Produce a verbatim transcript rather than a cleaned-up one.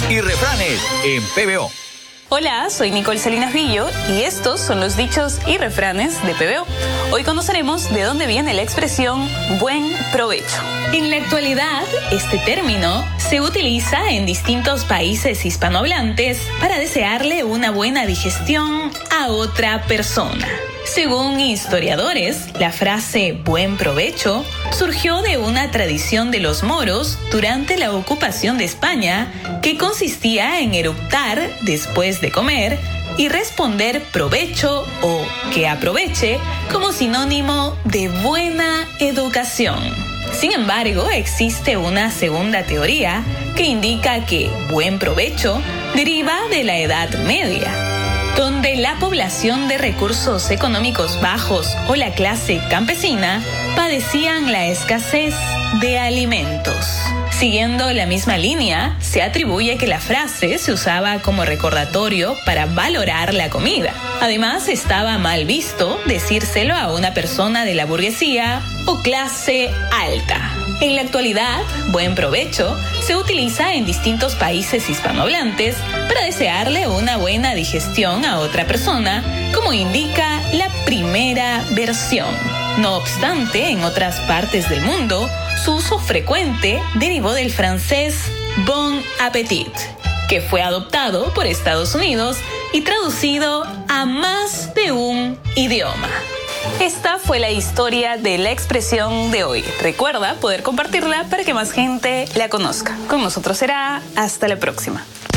y refranes en P B O. Hola, soy Nicole Salinas Villo y estos son los dichos y refranes de P B O. Hoy conoceremos de dónde viene la expresión buen provecho. En la actualidad, este término se utiliza en distintos países hispanohablantes para desearle una buena digestión a otra persona. Según historiadores, la frase buen provecho surgió de una tradición de los moros durante la ocupación de España que consistía en eructar después de comer y responder provecho o que aproveche como sinónimo de buena educación. Sin embargo, existe una segunda teoría que indica que buen provecho deriva de la Edad Media, donde la población de recursos económicos bajos o la clase campesina padecían la escasez de alimentos. Siguiendo la misma línea, se atribuye que la frase se usaba como recordatorio para valorar la comida. Además, estaba mal visto decírselo a una persona de la burguesía o clase alta. En la actualidad, buen provecho se utiliza en distintos países hispanohablantes para desearle una buena digestión a otra persona, como indica la primera versión. No obstante, en otras partes del mundo, su uso frecuente derivó del francés bon appétit, que fue adoptado por Estados Unidos y traducido a más de un idioma. Esta fue la historia de la expresión de hoy. Recuerda poder compartirla para que más gente la conozca. Con nosotros será hasta la próxima.